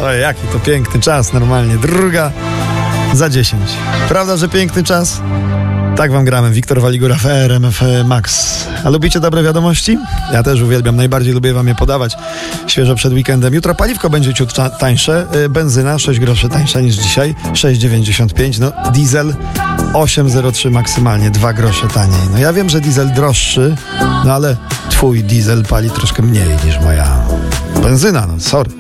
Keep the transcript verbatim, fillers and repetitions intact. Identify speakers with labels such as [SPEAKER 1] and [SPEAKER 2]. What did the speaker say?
[SPEAKER 1] jaki to piękny czas normalnie. Druga za dziesięć. Prawda, że piękny czas? Tak wam gramy. Wiktor Waligura w R M F Max. A lubicie dobre wiadomości? Ja też uwielbiam. Najbardziej lubię wam je podawać. Świeżo przed weekendem. Jutro paliwko będzie ciut tańsze. Benzyna sześć groszy tańsza niż dzisiaj. sześć dziewięćdziesiąt pięć. No diesel osiem zero trzy maksymalnie. dwa grosze taniej. No ja wiem, że diesel droższy, no ale twój diesel pali troszkę mniej niż moja benzyna. No sorry.